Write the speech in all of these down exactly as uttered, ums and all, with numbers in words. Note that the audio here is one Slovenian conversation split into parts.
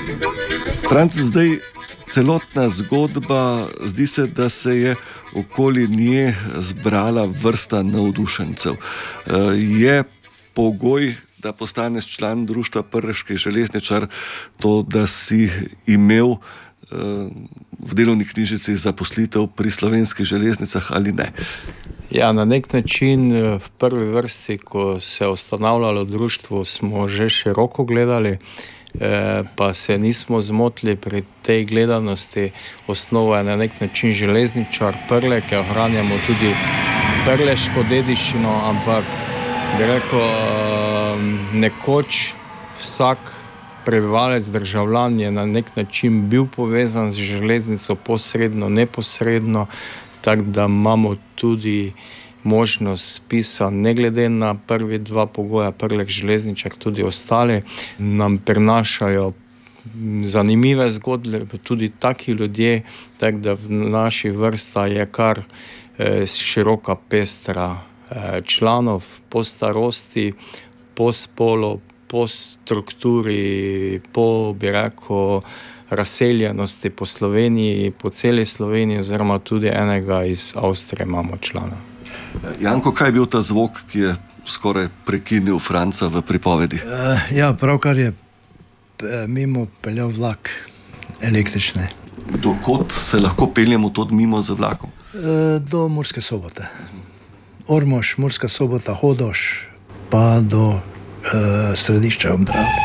Franc, zdaj celotna zgodba, zdi se, da se je okoli nje zbrala vrsta navdušencev. Je pogoj, da postaneš član društva Prleški železničar, to, da si imel v delovni knjižici zaposlitev pri Slovenskih železnicah ali ne? Ja, na nek način v prvi vrsti, ko se je ustanavljalo društvo, smo že široko gledali, pa se nismo zmotili pri tej gledanosti. Osnova je na nek način železničar Prle, ki ohranjamo tudi prleško dediščino, ampak bi rekel, nekoč vsak prebivalec, državljan je na nek način bil povezan z železnico posredno, neposredno, tako da imamo tudi možnost spisa, ne glede na prvi dva pogoja, Prlek železničar, tudi ostali nam prinašajo zanimive zgodbe, tudi taki ljudje, tako da v naši vrsta je kar eh, široka pestra eh, članov po starosti, po spolu, po strukturi, po, bi rekel, razseljenosti po Sloveniji, po celi Sloveniji, oziroma tudi enega iz Avstrije imamo člana. Janko, kaj je bil ta zvok, ki je skoraj prekinil Franca v pripovedi? Uh, ja, pravkar je mimo peljal vlak električni. Dokot se lahko peljemo tudi mimo z vlakom? Uh, do Murske Sobote. Ormož, Murska Sobota, Hodoš, pa do uh, središča ob Dravi.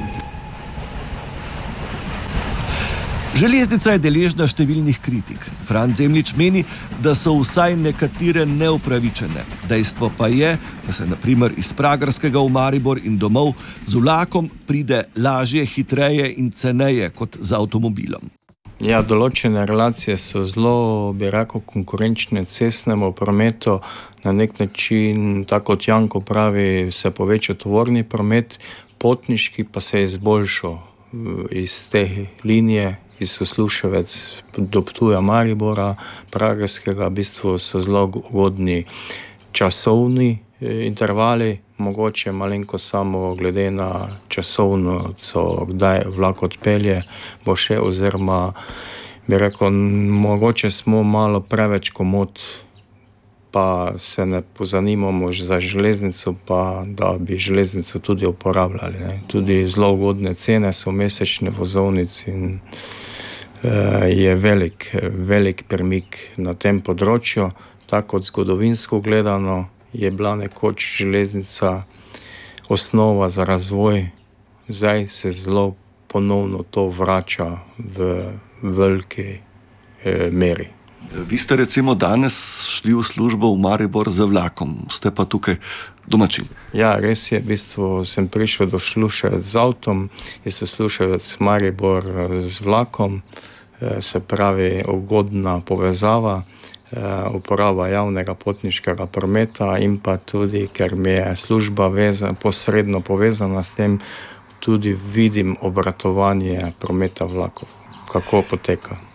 Železnica je deležna številnih kritik. Franc Zemljič meni, da so vsaj nekatere neupravičene. Dejstvo pa je, da se na primer iz Pragerskega v Maribor in domov z vlakom pride lažje, hitreje in ceneje kot z avtomobilom. Ja, določene relacije so zelo, bi rekel, konkurenčne cestnemu prometu. Na nek način, tako kot Janko pravi, se poveča tovorni promet, potniški pa se je izboljšal iz te linije, iz Sluševec do Ptuja, Maribora, Pragerskega. V bistvu so zelo ugodni časovni intervali, mogoče malenko samo glede na časovno, kdaj vlak odpelje, bo še, oziroma bi rekel, mogoče smo malo preveč komot, pa se ne pozanimamo za železnico, pa da bi železnico tudi uporabljali. Ne. Tudi zelo ugodne cene so mesečne vozovnice in uh, je velik, velik premik na tem področju. Tako kot zgodovinsko gledano je bila nekoč železnica osnova za razvoj, zdaj se zelo ponovno to vrača v veliki eh, meri. Vi ste recimo danes šli v službo v Maribor z vlakom, ste pa tukaj domačin. Ja, res je, v bistvu sem prišel do Sluševec z avtom, iz Sluševec Maribor z vlakom, se pravi ugodna povezava, uporaba javnega potniškega prometa in pa tudi, ker mi je služba veza, posredno povezana s tem, tudi vidim obratovanje prometa vlakov, kako poteka.